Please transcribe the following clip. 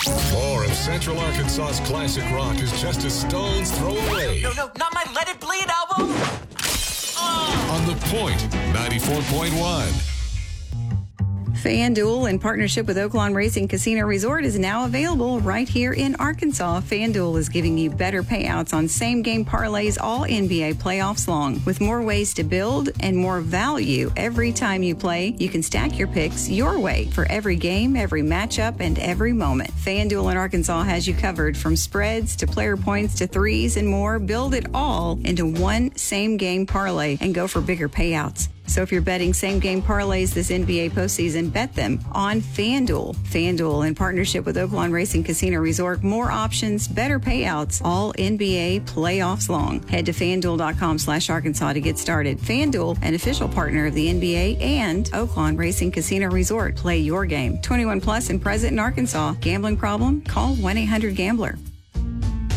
More of Central Arkansas's classic rock is just a stone's throw away. No, not my Let It Bleed album. On The Point, 94.1. FanDuel, in partnership with Oaklawn Racing Casino Resort, is now available right here in Arkansas. FanDuel is giving you better payouts on same-game parlays all NBA playoffs long. With more ways to build and more value every time you play, you can stack your picks your way for every game, every matchup, and every moment. FanDuel in Arkansas has you covered from spreads to player points to threes and more. Build it all into one same-game parlay and go for bigger payouts. So if you're betting same-game parlays this NBA postseason, bet them on FanDuel. FanDuel, in partnership with Oaklawn Racing Casino Resort, more options, better payouts, all NBA playoffs long. Head to FanDuel.com/Arkansas to get started. FanDuel, an official partner of the NBA and Oaklawn Racing Casino Resort. Play your game. 21 plus and present in Arkansas. Gambling problem? Call 1-800-GAMBLER.